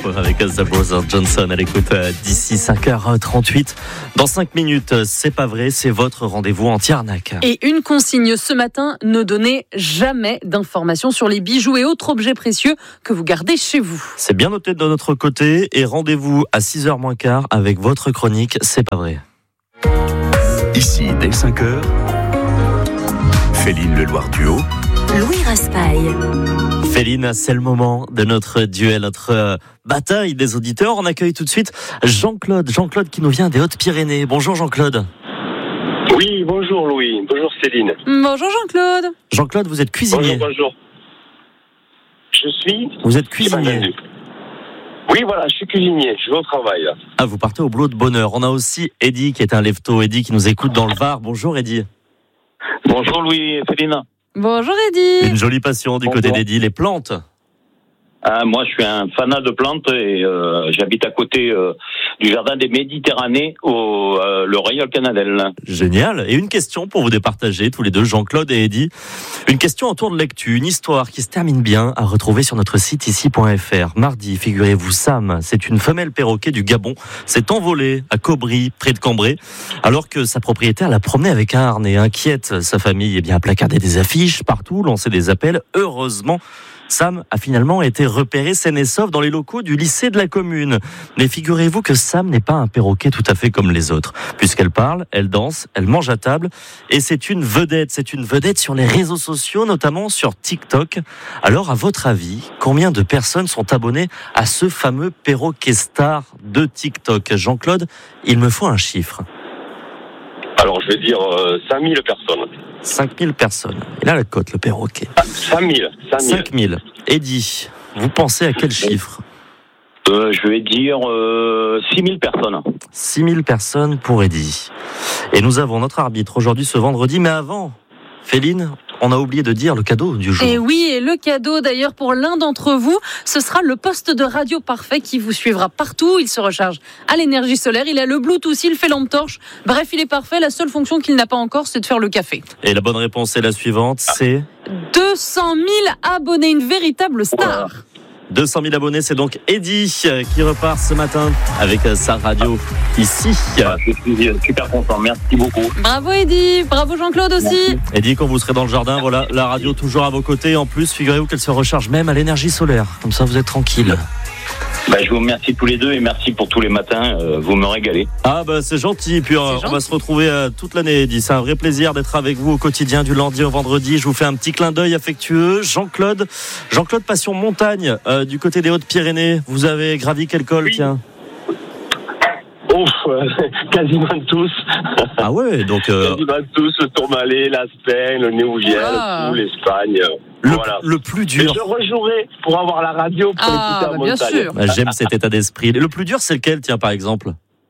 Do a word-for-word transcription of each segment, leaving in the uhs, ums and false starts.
avec The Brothers Johnson à l'écoute d'ici cinq heures trente-huit. Dans cinq minutes, c'est pas vrai, c'est votre rendez-vous anti-arnaque. Et une consigne ce matin, ne donnez jamais d'informations sur les bijoux et autres objets précieux que vous gardez chez vous. C'est bien noté de notre côté et rendez-vous à six heures moins quart avec votre chronique C'est pas vrai. Ici, dès cinq heures, Féline Leloir Duo, Louis Raspail. Féline, c'est le moment de notre duel, notre euh, bataille des auditeurs. On accueille tout de suite Jean-Claude. Jean-Claude qui nous vient des Hautes-Pyrénées. Bonjour Jean-Claude. Oui, bonjour Louis. Bonjour Céline. Bonjour Jean-Claude. Jean-Claude, vous êtes cuisinier. Bonjour, bonjour. Je suis... Vous êtes cuisinier. Oui, voilà, je suis cuisinier. Je vais au travail, là. Ah, vous partez au boulot de bonne heure. On a aussi Eddy qui est un lefto. Eddy qui nous écoute dans le Var. Bonjour Eddy. Bonjour Louis et Féline. Bonjour Eddy. Une jolie passion du Bonjour. côté d'Eddy, les plantes. Ah, moi, je suis un fanat de plantes et euh, j'habite à côté euh, du jardin des Méditerranées, au euh, le Royal Canadel. Génial. Et une question pour vous départager, tous les deux, Jean-Claude et Eddy. Une question autour de l'actu, une histoire qui se termine bien à retrouver sur notre site ici point f r. Mardi, figurez-vous, Sam, c'est une femelle perroquet du Gabon, s'est envolée à Cobry, près de Cambrai, alors que sa propriétaire la promenait avec un harnais. Inquiète, sa famille eh bien, a placardé des affiches partout, lancé des appels. Heureusement, Sam a finalement été repéré sain et sauf dans les locaux du lycée de la commune. Mais figurez-vous que Sam n'est pas un perroquet tout à fait comme les autres. Puisqu'elle parle, elle danse, elle mange à table. Et c'est une vedette. C'est une vedette sur les réseaux sociaux, notamment sur TikTok. Alors, à votre avis, combien de personnes sont abonnées à ce fameux perroquet star de TikTok? Jean-Claude, il me faut un chiffre. Alors, je vais dire euh, cinq mille personnes. cinq mille personnes. Et là, la cote, le perroquet. Ah, cinq mille. cinq mille. Eddy, vous pensez à quel chiffre? Euh, je vais dire euh, six mille personnes. six mille personnes pour Eddy. Et nous avons notre arbitre aujourd'hui ce vendredi. Mais avant, Féline, on a oublié de dire le cadeau du jour. Et oui, et le cadeau d'ailleurs pour l'un d'entre vous, ce sera le poste de radio parfait qui vous suivra partout. Il se recharge à l'énergie solaire, il a le Bluetooth, il fait lampe torche. Bref, il est parfait. La seule fonction qu'il n'a pas encore, c'est de faire le café. Et la bonne réponse est la suivante, c'est deux cent mille abonnés, une véritable star. deux cent mille abonnés, c'est donc Eddy qui repart ce matin avec sa radio ici. Ah, je suis super content, merci beaucoup. Bravo Eddy, bravo Jean-Claude aussi. Eddy, quand vous serez dans le jardin, voilà, la radio toujours à vos côtés. En plus, figurez-vous qu'elle se recharge même à l'énergie solaire. Comme ça, vous êtes tranquille. Bah, je vous remercie tous les deux et merci pour tous les matins, euh, vous me régalez. Ah bah c'est gentil, puis euh, on gentil. va se retrouver euh, toute l'année Eddy. C'est un vrai plaisir d'être avec vous au quotidien du lundi au vendredi. Je vous fais un petit clin d'œil affectueux. Jean-Claude, Jean-Claude Passion Montagne, euh, du côté des Hautes-Pyrénées. Vous avez gravi quel col, Oui. tiens? Ouf, euh, quasiment tous. Ah ouais, donc euh, Quasiment tous, le Tourmalet, l'Aspen, le Néouviel, Ah. tout, l'Espagne. le, Voilà. le plus Et dur. je rejouerai pour avoir la radio pour Ah, l'écouter en bah, bien montagne. sûr. Bah, j'aime cet état d'esprit. Le plus dur, c'est lequel, tiens, par exemple?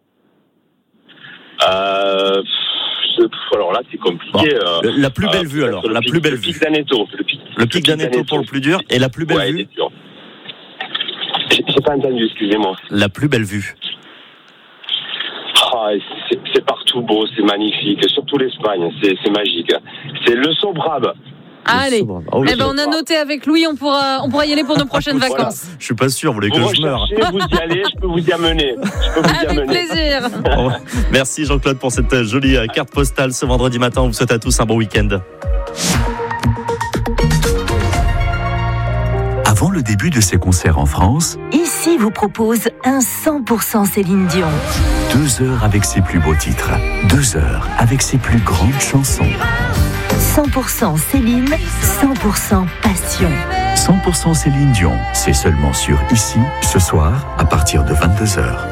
Euh, je- alors là, c'est compliqué. Bon, euh, la plus belle euh, vue, alors, le la pic- plus belle le vue. pic d'Aneto. Le pic, Le pic d'Aneto pour le plus dur et la plus belle ouais, vue. il est dur. J'ai j'ai pas entendu, excusez-moi. La plus belle vue. Ah, c'est, c'est partout beau, c'est magnifique. Surtout l'Espagne, c'est, c'est magique. C'est le Sobrab. Allez, Ah oui, eh ben, on a noté avec Louis, on pourra, on pourra y aller pour nos prochaines Voilà. vacances. je suis pas sûr, vous voulez que Vous je meure. recherchez, vous y allez, je peux vous y amener. Je peux vous y Avec amener. plaisir. Bon, merci Jean-Claude pour cette jolie carte postale ce vendredi matin. On vous souhaite à tous un bon week-end. avant le début de ses concerts en France, Ici vous propose un cent pour cent Céline Dion. deux heures avec ses plus beaux titres, deux heures avec ses plus grandes chansons. cent pour cent Céline, cent pour cent passion. cent pour cent Céline Dion, c'est seulement sur Ici, ce soir, à partir de vingt-deux heures.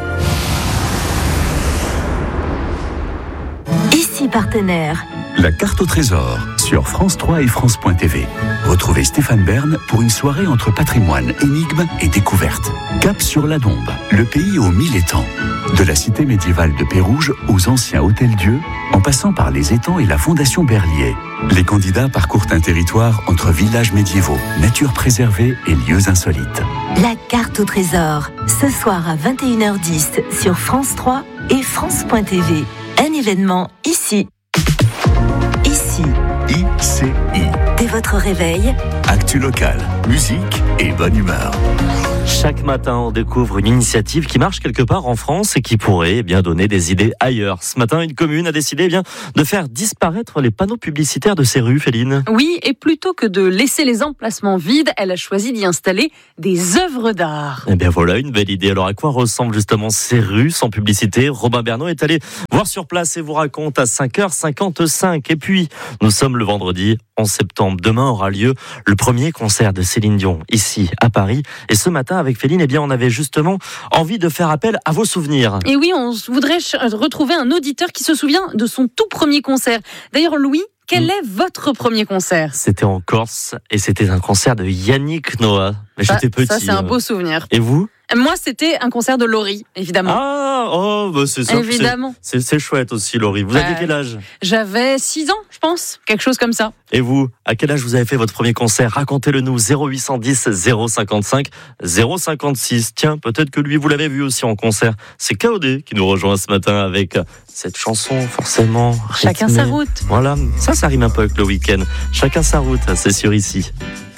Ici partenaire. La carte au trésor sur France trois et France point T V. Retrouvez Stéphane Bern pour une soirée entre patrimoine, énigmes et découvertes. Cap sur la Dombe, le pays aux mille étangs. De la cité médiévale de Pérouge aux anciens hôtels-dieux, en passant par les étangs et la fondation Berlier. Les candidats parcourent un territoire entre villages médiévaux, nature préservée et lieux insolites. La carte au trésor. Ce soir à vingt et une heures dix sur France trois et France point T V. Un événement ici. Ici. I C I. Dès votre réveil, Actu local, musique et bonne humeur. Chaque matin, on découvre une initiative qui marche quelque part en France et qui pourrait eh bien donner des idées ailleurs. Ce matin, une commune a décidé eh bien de faire disparaître les panneaux publicitaires de ses rues, Féline. Oui, et plutôt que de laisser les emplacements vides, elle a choisi d'y installer des œuvres d'art. Eh bien voilà, une belle idée. Alors à quoi ressemblent justement ces rues sans publicité ? Robin Bernot est allé voir sur place et vous raconte à cinq heures cinquante-cinq. Et puis, nous sommes le vendredi onze septembre. Demain aura lieu le premier concert de Céline Dion, ici à Paris. Et ce matin, avec Féline, eh bien, on avait justement envie de faire appel à vos souvenirs. Et oui, on voudrait retrouver un auditeur qui se souvient de son tout premier concert. D'ailleurs, Louis, quel est votre premier concert ? C'était en Corse et c'était un concert de Yannick Noah. Mais ça, j'étais petit. Ça, c'est un beau souvenir. Et vous ? Moi, c'était un concert de Laurie, évidemment. Ah, oh, bah c'est ça. Évidemment. C'est, c'est, c'est chouette aussi, Laurie. Vous aviez euh, quel âge ? J'avais six ans, je pense. Quelque chose comme ça. Et vous, à quel âge vous avez fait votre premier concert ? Racontez-le nous, zéro huit cent dix zéro cinquante-cinq zéro cinquante-six. Tiens, peut-être que lui, vous l'avez vu aussi en concert. C'est K O D qui nous rejoint ce matin avec cette chanson, forcément rythmée. Chacun sa route. Voilà, ça, ça rime un peu avec le week-end. Chacun sa route, c'est sûr ici.